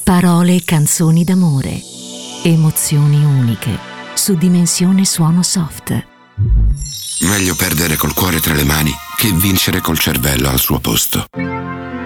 Parole e canzoni d'amore. Emozioni uniche. Su Dimensione Suono Soft. Meglio perdere col cuore tra le mani che vincere col cervello al suo posto.